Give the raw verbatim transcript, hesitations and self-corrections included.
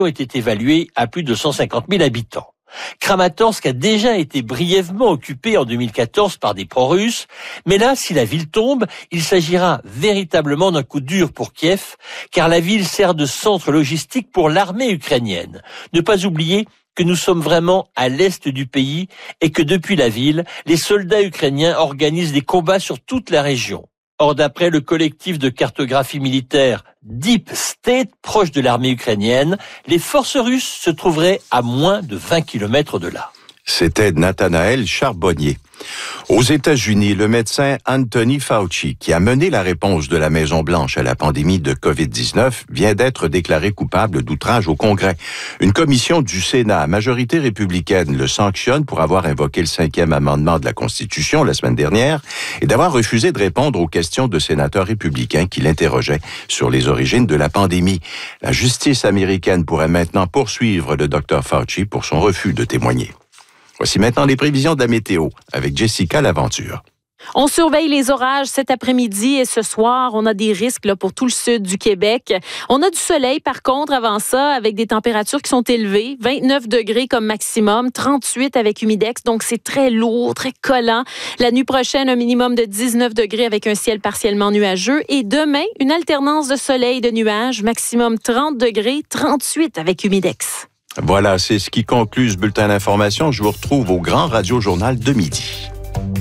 est évalué à plus de cent cinquante mille habitants. Kramatorsk a déjà été brièvement occupé en deux mille quatorze par des pro-russes, mais là, si la ville tombe, il s'agira véritablement d'un coup dur pour Kiev, car la ville sert de centre logistique pour l'armée ukrainienne. Ne pas oublier que nous sommes vraiment à l'est du pays et que depuis la ville, les soldats ukrainiens organisent des combats sur toute la région. Or, d'après le collectif de cartographie militaire Deep State, proche de l'armée ukrainienne, les forces russes se trouveraient à moins de vingt kilomètres de là. C'était Nathanaël Charbonnier. Aux États-Unis, le médecin Anthony Fauci, qui a mené la réponse de la Maison-Blanche à la pandémie de covid dix-neuf, vient d'être déclaré coupable d'outrage au Congrès. Une commission du Sénat à majorité républicaine le sanctionne pour avoir invoqué le cinquième amendement de la Constitution la semaine dernière et d'avoir refusé de répondre aux questions de sénateurs républicains qui l'interrogeaient sur les origines de la pandémie. La justice américaine pourrait maintenant poursuivre le docteur Fauci pour son refus de témoigner. Voici maintenant les prévisions de la météo avec Jessica Laventure. On surveille les orages cet après-midi et ce soir, on a des risques là, pour tout le sud du Québec. On a du soleil par contre avant ça avec des températures qui sont élevées, vingt-neuf degrés comme maximum, trente-huit avec humidex, donc c'est très lourd, très collant. La nuit prochaine, un minimum de dix-neuf degrés avec un ciel partiellement nuageux et demain, une alternance de soleil et de nuages, maximum trente degrés, trente-huit avec humidex. Voilà, c'est ce qui conclut ce bulletin d'information. Je vous retrouve au Grand Radio Journal de midi.